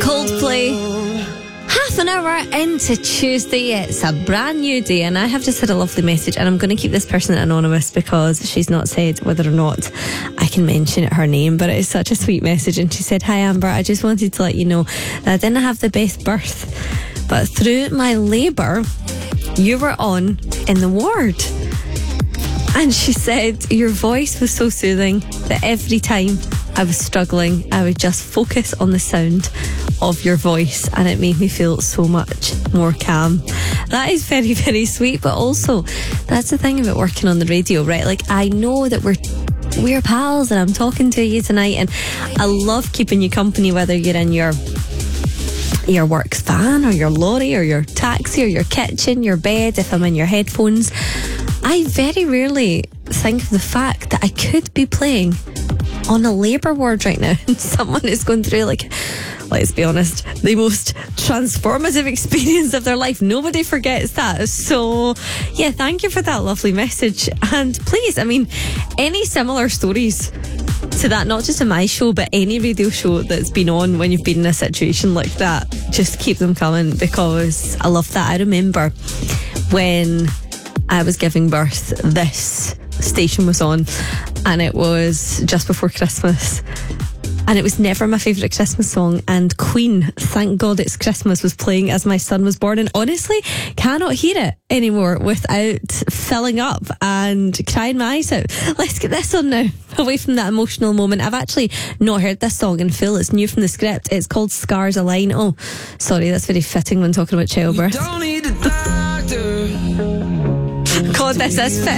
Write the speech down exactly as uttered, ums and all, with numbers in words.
Coldplay. Half an hour into Tuesday. It's a brand new day, and I have just had a lovely message, and I'm going to keep this person anonymous because she's not said whether or not I can mention her name, but it's such a sweet message. And she said, "Hi Amber, I just wanted to let you know that I didn't have the best birth, but through my labour you were on in the ward." And she said, "Your voice was so soothing that every time I was struggling, I would just focus on the sound of your voice, and it made me feel so much more calm." That is very, very sweet, but also that's the thing about working on the radio, right? Like, I know that we're we're pals and I'm talking to you tonight, and I love keeping you company, whether you're in your your work's van or your lorry or your taxi or your kitchen, your bed, if I'm in your headphones. I very rarely think of the fact that I could be playing on a labour ward right now, and someone is going through, like, let's be honest, the most transformative experience of their life. Nobody forgets that. So yeah, thank you for that lovely message. And please, I mean, any similar stories to that, not just in my show, but any radio show that's been on when you've been in a situation like that, just keep them coming, because I love that. I remember when I was giving birth, this station was on, and it was just before Christmas, and it was never my favourite Christmas song, and Queen, Thank God It's Christmas, was playing as my son was born, and honestly cannot hear it anymore without filling up and crying my eyes out. Let's get this on now, away from that emotional moment. I've actually not heard this song in full. It's new from the script. It's called Scars Align. Oh, sorry, that's very fitting when talking about childbirth. Don't need a doctor. God, this is fitting.